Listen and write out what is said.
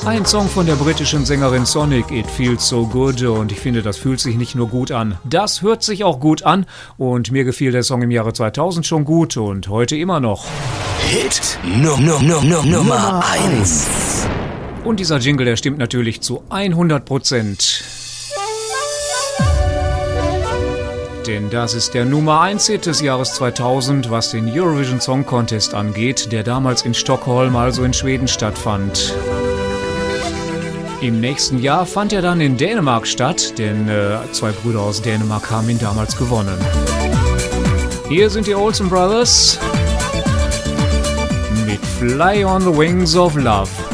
Ein Song von der britischen Sängerin Sonic, It Feels So Good, und ich finde, das fühlt sich nicht nur gut an, das hört sich auch gut an, und mir gefiel der Song im Jahre 2000 schon gut und heute immer noch. Hit Nummer 1. Und dieser Jingle, der stimmt natürlich zu 100%. Denn das ist der Nummer 1 Hit des Jahres 2000, was den Eurovision Song Contest angeht, der damals in Stockholm, also in Schweden, stattfand. Im nächsten Jahr fand er dann in Dänemark statt, denn zwei Brüder aus Dänemark haben ihn damals gewonnen. Hier sind die Olsen Brothers mit Fly on the Wings of Love.